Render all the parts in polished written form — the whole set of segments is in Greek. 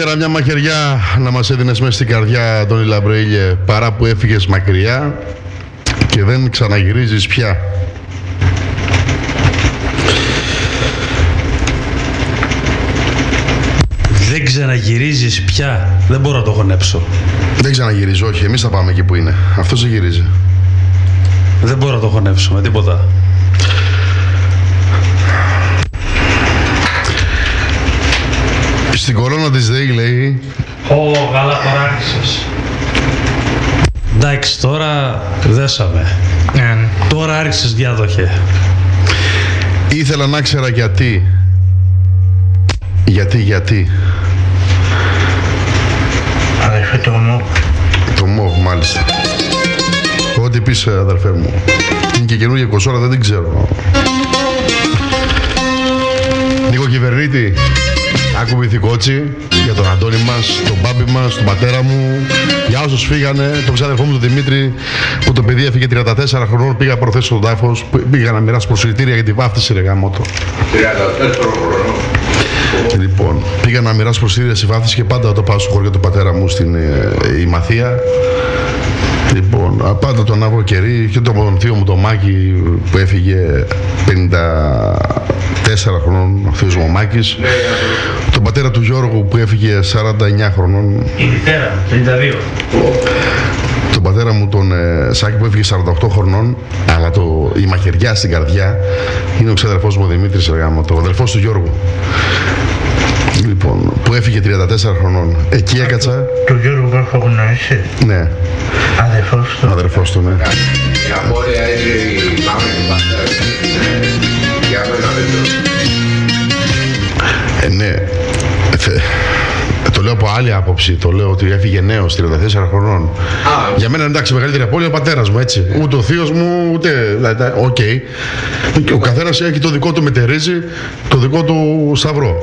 Καλύτερα μια μαχαιριά να μας έδινες μέσα στην καρδιά, Αντώνη Λαμπρέλιε, παρά που έφυγες μακριά και δεν ξαναγυρίζεις πια. Δεν ξαναγυρίζεις πια. Δεν μπορώ να το χωνέψω. Δεν ξαναγυρίζω, όχι. Εμείς θα πάμε εκεί που είναι. Αυτός δεν γυρίζει. Δεν μπορώ να το χωνέψω με τίποτα. Στην κορώνα της ΔΕΗ λέει... Καλά παράξεις. Εντάξει, τώρα δέσαμε. Τώρα άρχισες διάδοχε. Ήθελα να ξέρα γιατί. Γιατί. Αδερφέ, το ΜΟΒ. Το ΜΟΒ, μάλιστα. Ό,τι πεις, αδερφέ μου. Είναι και καινούργια κοσόρα, δεν την ξέρω. Νίκο Κυβερνήτη, άκου κότσι για τον Αντώνη μας, τον μπάμπι μας, τον πατέρα μου, για όσους φύγανε, τον ξάδερφό μου τον Δημήτρη, που το παιδί έφυγε 34 χρονών, πήγα προθέσει στον τάφος, πήγα να μοιράσει προσιλητήρια για τη βάφτιση, ρε γαμότο. 34 χρονών. Λοιπόν, πήγα να μοιράσω προσιλητήρια στη βάφτιση και πάντα το πάω στο χωριό του πατέρα μου στην Ημαθία. Λοιπόν, πάντα τον άβρο κερί και τον θείο μου τον Μάκη που έφυγε 54 χρονών, ο θείος μου ο Μάκης. Τον πατέρα του Γιώργου που έφυγε 49 χρονών. Η μητέρα, 32. Τον πατέρα μου τον Σάκη που έφυγε 48 χρονών, αλλά η μαχαιριά στην καρδιά είναι ο ξαδερφός μου ο Δημήτρης Εργάμο, ο αδελφός του Γιώργου. Λοιπόν, που έφυγε 34 χρονών. Εκεί έκατσα. Το Γιώργο που έχω γνωρίσει. Ναι. Αδερφός του. Αδερφός του, ναι. Η απόρρια είναι η μάμα του πατέρα. Για μένα δεν το. Ναι. Το λέω από άλλη άποψη. Το λέω ότι έφυγε νέος 34 χρονών. Για μένα εντάξει, μεγαλύτερη απώλεια ο πατέρας μου, έτσι. Ούτε ο θείος μου, ούτε. Οκ. Ο καθένας έχει το δικό του μετερίζει, το δικό του σταυρό.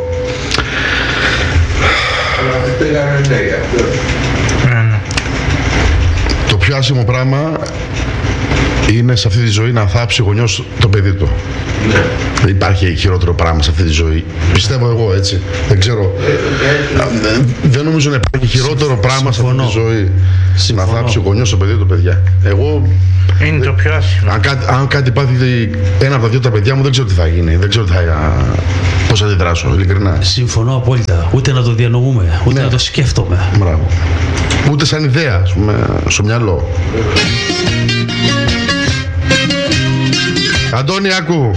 Το πιο άσχημο πράγμα είναι σε αυτή τη ζωή να θάψει ο γονιός το παιδί του. Ναι. Δεν υπάρχει χειρότερο πράγμα σε αυτή τη ζωή. Πιστεύω εγώ, έτσι. Δεν ξέρω. Δεν νομίζω να υπάρχει χειρότερο πράγμα σε αυτή τη ζωή. Να θάψει ο γονιός το παιδί του, παιδιά. Εγώ. Είναι το πιο άσχημο. Αν κάτι πάθει ένα από τα δύο τα παιδιά μου, δεν ξέρω τι θα γίνει. Δεν ξέρω πώς θα αντιδράσω, ειλικρινά. Συμφωνώ απόλυτα. Ούτε να το διανοούμε, ούτε να το σκέφτομαι. Μπράβο. Ούτε σαν ιδέα, ας πούμε, στο μυαλό. Αντώνη, άκου.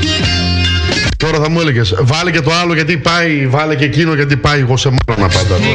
Τώρα θα μου έλεγες, βάλε και το άλλο γιατί πάει, βάλε και εκείνο γιατί πάει. Εγώ σε μάνα πάντα.